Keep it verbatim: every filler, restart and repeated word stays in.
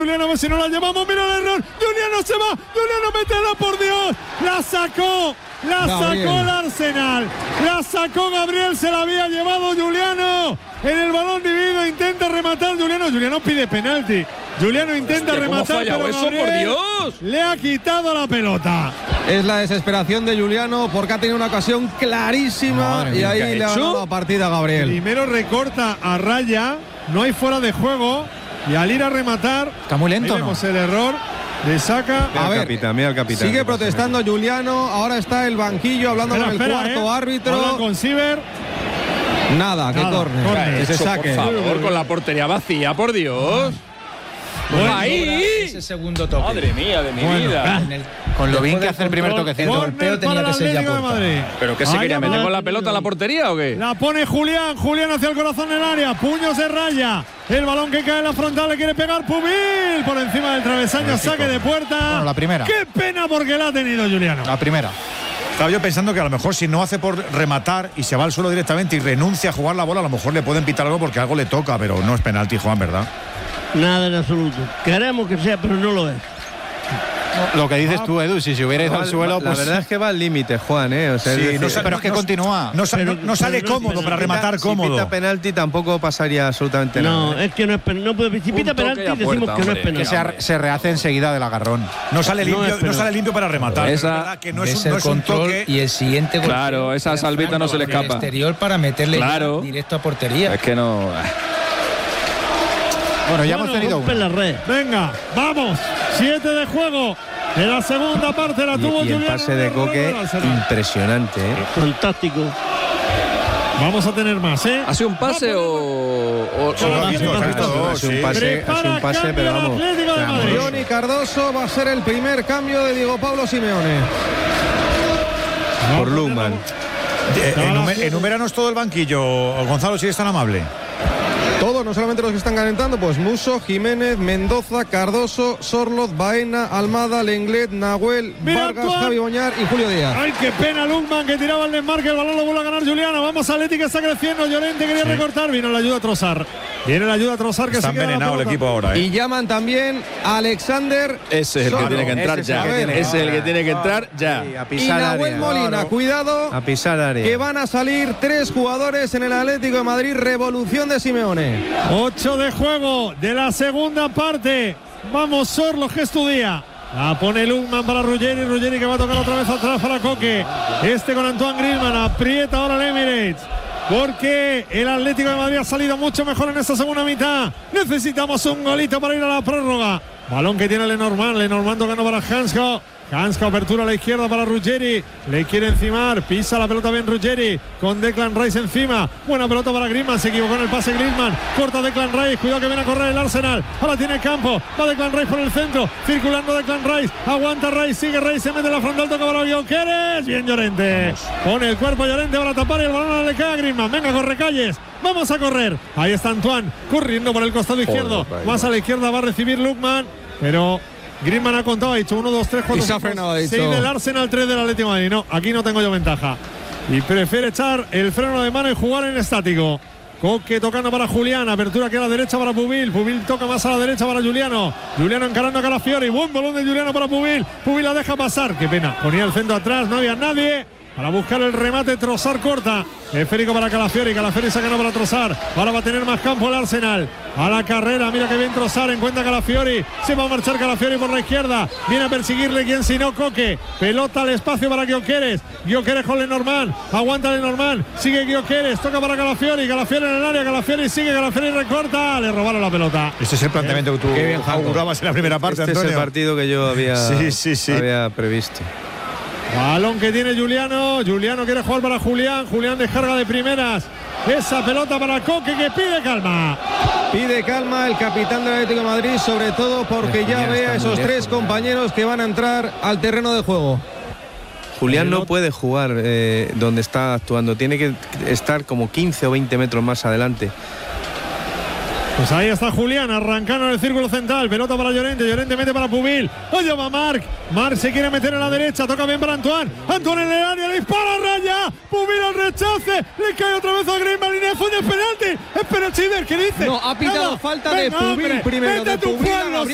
Juliano, a ver si no la llevamos, mira el error, Juliano se va, Juliano métela, por Dios, la sacó, la Gabriel. sacó el Arsenal, la sacó Gabriel, se la había llevado Juliano, en el balón dividido intenta rematar Juliano, Juliano pide penalti, Juliano intenta Hostia, rematar, pero eso, Gabriel por Dios. le ha quitado la pelota. Es la desesperación de Juliano porque ha tenido una ocasión clarísima y ahí le ha ganado la partida a Gabriel. Primero recorta a raya, no hay fuera de juego. Y al ir a rematar, está muy lento, vemos ¿no? el error, le saca. A ver, capitán, mira el capitán. Sigue protestando Juliano, ahora está el banquillo hablando espera, con el espera, cuarto eh. árbitro. Habla con Siver. Nada, que córner, córner. que se Eso, saque. Por favor, con la portería vacía, por Dios. Bueno, ahí. Ese segundo toque. Madre mía de mi Bueno, vida. El, con lo bien que hace el primer toquecito. El golpeo tenía que ser ya puerta. ¿Pero qué se quería meter con la pelota a la portería o qué? La pone Julián, Julián hacia el corazón del área, puños de raya. El balón que cae en la frontal le quiere pegar Pubil por encima del travesaño, saque de puerta. Bueno, la primera. Qué pena porque la ha tenido Juliano. La primera. Estaba yo pensando que a lo mejor si no hace por rematar y se va al suelo directamente y renuncia a jugar la bola, a lo mejor le pueden pitar algo porque algo le toca, pero no es penalti, Juan, ¿verdad? Nada en absoluto. Queremos que sea, pero no lo es. Lo que dices tú, Edu, si se hubiera ido al suelo, La pues. verdad es que va al límite, Juan, ¿eh? O sea, Sí, es decir, no sa- pero es que no- continúa. No, sa- Pero- no- no sale pero no es cómodo para penalti. rematar si cómodo. pita penalti tampoco pasaría absolutamente No, nada. ¿eh? es que no es penalti. No puede, si pita Un toque penalti, a decimos puerta, que no es hombre. penalti. Que se, ar- se rehace enseguida del agarrón. No sale No limpio, es no, penalti. sale limpio para rematar. Esa- Es verdad que no es, Es un, no el es un control toque. y el siguiente golpeo Claro, esa de salvita no se le por el escapa. exterior para meterle Claro. directo a portería. Es que no. Bueno, ya Bueno, hemos tenido Rompe una. la red. Venga, vamos, siete de juego. En la segunda parte la Y, tuvo y el Juliano. pase de Coque, impresionante, ¿eh? Fantástico. Vamos a tener más, ¿eh? ¿Ha sido un pase o.? o- Solo o- tiene- O sea, ha sido un pase, ha sido un pase, pero vamos. Atlético de Madrid. Johnny Cardoso va a ser el primer cambio de Diego Pablo Simeone. Por Lukman. Eh, enume- enuméranos todo el banquillo, Gonzalo, si eres tan amable. Todos, no solamente los que están calentando, pues Muso, Jiménez, Mendoza, Cardoso, Sorloz, Baena, Almada, Lenglet, Nahuel, Mira, Vargas, Antoine. Javi Boñar y Julio Díaz. Ay, qué pena Lukman que tiraba el desmarque, el balón lo vuelve a ganar Juliano. Vamos, Atlético está creciendo, Llorente quería recortar, vino la ayuda a Trozar. Viene la ayuda a Trozar que Está se queda la envenenado el pelota. equipo ahora, ¿eh? Y llaman también a Alexander. Ese es el que Solo. tiene que entrar Ese es el ya. que tiene que Ese es el que entrar. tiene que entrar ya. Sí, a Y pisar Nahuel área. Molina, cuidado, A pisar área. que van a salir tres jugadores en el Atlético de Madrid, revolución de Simeone. ocho de juego de la segunda parte. Vamos, Sorlo, que estudia. La pone Lukman para Ruggeri, Ruggeri que va a tocar otra vez atrás para Coque. Este con Antoine Griezmann, aprieta ahora el Emirates. Porque el Atlético de Madrid ha salido mucho mejor en esta segunda mitad. Necesitamos un golito para ir a la prórroga. Balón que tiene Lenormand, Lenormand tocando para Hansko. Hansko, apertura a la izquierda para Ruggeri. Le quiere encimar, pisa la pelota bien Ruggeri. Con Declan Rice encima. Buena pelota para Griezmann, se equivocó en el pase Griezmann. Corta Declan Rice, cuidado que viene a correr el Arsenal. Ahora tiene campo, va Declan Rice por el centro. Circulando Declan Rice, aguanta Rice, sigue Rice, se mete en la frontal, toca para Gyökeres. Bien Llorente. Pone el cuerpo Llorente para tapar y el balón le cae a Griezmann. Venga, corre calles. Vamos a correr. Ahí está Antoine, corriendo por el costado izquierdo. Más a la izquierda va a recibir Lukman. Pero Griezmann ha contado, ha dicho uno, dos, tres, cuatro, Y se ha cinco, frenado, ha dicho. seis del Arsenal, tres del Atlético de Madrid. No, aquí no tengo yo ventaja. Y prefiere echar el freno de mano y jugar en estático. Coque tocando para Julián, apertura aquí a la derecha para Pubil. Pubil toca más a la derecha para Juliano. Juliano encarando a Calafiori. Buen balón de Juliano para Pubil. Pubil la deja pasar. Qué pena. Ponía el centro atrás, no había nadie. Para buscar el remate, Trozar corta. Esférico para Calafiori. Calafiori sacando para Trozar. Ahora va a tener más campo el Arsenal. A la carrera, mira que bien Trozar. Encuentra Calafiori. Se va a marchar Calafiori por la izquierda. Viene a perseguirle quien si no Coque. Pelota al espacio para Gyökeres. Gyökeres con Lenormand. Aguanta Lenormand. Sigue Gyökeres. Toca para Calafiori. Calafiori en el área. Calafiori sigue. Calafiori recorta. Le robaron la pelota. Este es el planteamiento que tú Qué bien, Jaco. augurabas en la primera parte, Este es el Antonio. partido que yo había, Sí, sí, sí. había previsto. Balón que tiene Juliano. Juliano quiere jugar para Julián. Julián descarga de primeras. Esa pelota para Coque que pide calma. Pide calma el capitán del Atlético de Madrid, sobre todo porque ya ve a esos tres compañeros que van a entrar al terreno de juego. Julián no puede jugar eh, donde está actuando, tiene que estar como quince o veinte metros más adelante. Pues ahí está Julián, arrancando en el círculo central. Pelota para Llorente, Llorente mete para Pubil. Oye, va Marc. Marc se quiere meter en la derecha, toca bien para Antoine. Antoine en el área, le dispara, raya. Pubil al rechace, le cae otra vez a Griezmann. Línea de fondo, es penalti. Espera, Chiver, ¿qué dice? No, ha pitado Nada. falta de Venga, Pubil hombre, primero, vete de a tu Pubil a pueblo, Gabriel.